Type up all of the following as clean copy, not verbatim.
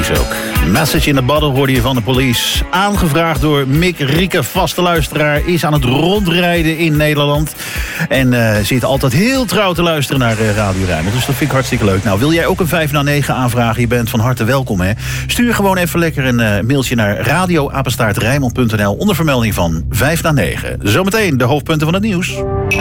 Police ook. Message in the Bottle hoorde je van de Police. Aangevraagd door Mick Rieke, vaste luisteraar. Is aan het rondrijden in Nederland. En zit altijd heel trouw te luisteren naar Radio Rijnmond. Dus dat vind ik hartstikke leuk. Nou, wil jij ook een 5 na 9 aanvragen? Je bent van harte welkom, hè? Stuur gewoon even lekker een mailtje naar radio@rijnmond.nl onder vermelding van 5 na 9. Zometeen de hoofdpunten van het nieuws.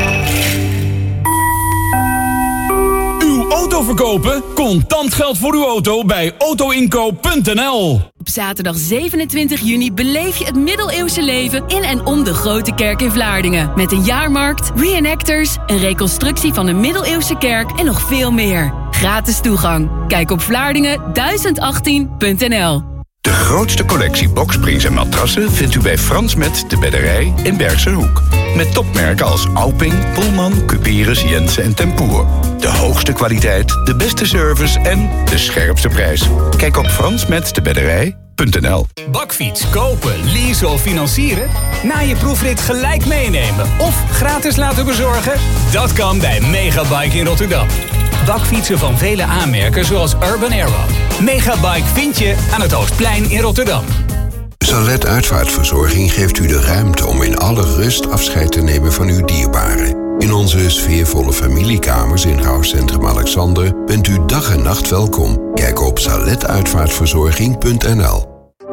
Auto verkopen? Contant geld voor uw auto bij autoinkoop.nl. Op zaterdag 27 juni beleef je het middeleeuwse leven in en om de Grote Kerk in Vlaardingen. Met een jaarmarkt, reenactors, een reconstructie van de middeleeuwse kerk en nog veel meer. Gratis toegang. Kijk op Vlaardingen1018.nl. De grootste collectie boksprings en matrassen vindt u bij Frans Met de Bedderij in Bergse Hoek. Met topmerken als Auping, Pullman, Cuperus, Jensen en Tempoer. De hoogste kwaliteit, de beste service en de scherpste prijs. Kijk op fransmetdebedderij.nl. Bakfiets kopen, leasen of financieren? Na je proefrit gelijk meenemen of gratis laten bezorgen? Dat kan bij Megabike in Rotterdam. Bakfietsen van vele aanmerken zoals Urban Arrow. Megabike vind je aan het Oostplein in Rotterdam. Salet Uitvaartverzorging geeft u de ruimte om in alle rust afscheid te nemen van uw dierbaren. In onze sfeervolle familiekamers in rouwcentrum Alexander bent u dag en nacht welkom. Kijk op saletuitvaartverzorging.nl.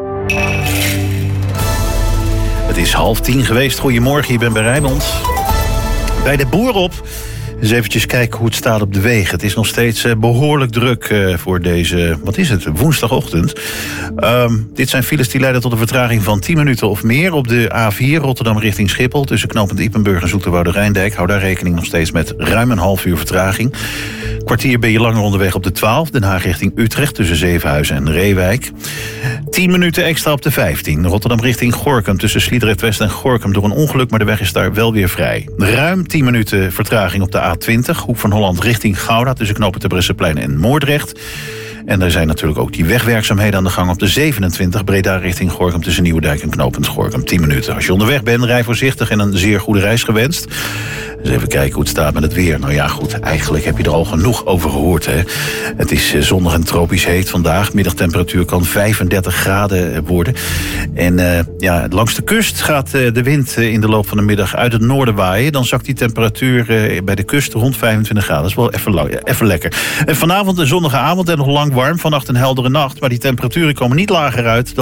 Het is 9:30 geweest. Goedemorgen, je bent bij Rijnmond. Bij de Boer op. Dus eventjes kijken hoe het staat op de wegen. Het is nog steeds behoorlijk druk voor deze, wat is het, woensdagochtend. Dit zijn files die leiden tot een vertraging van 10 minuten of meer. Op de A4 Rotterdam richting Schiphol tussen knooppunt Ypenburg en Zoeterwoude-Rijndijk. Hou daar rekening nog steeds met ruim een half uur vertraging. Kwartier ben je langer onderweg op de 12, Den Haag richting Utrecht tussen Zevenhuizen en Reewijk. 10 minuten extra op de 15, Rotterdam richting Gorinchem tussen Sliedrecht West en Gorinchem door een ongeluk, maar de weg is daar wel weer vrij. Ruim 10 minuten vertraging op de A20, Hoek van Holland richting Gouda tussen knooppunt Terbrechtseplein en Moordrecht. En er zijn natuurlijk ook die wegwerkzaamheden aan de gang op de 27, Breda richting Gorinchem tussen Nieuwedijk en knooppunt Gorinchem. 10 minuten. Als je onderweg bent, rij voorzichtig en een zeer goede reis gewenst. Dus even kijken hoe het staat met het weer. Nou ja, goed, eigenlijk heb je er al genoeg over gehoord, hè. Het is zonnig en tropisch heet vandaag. Middagtemperatuur kan 35 graden worden. En langs de kust gaat de wind in de loop van de middag uit het noorden waaien. Dan zakt die temperatuur bij de kust rond 25 graden. Dat is wel even lekker. En vanavond een zonnige avond en nog lang warm. Vannacht een heldere nacht. Maar die temperaturen komen niet lager uit dan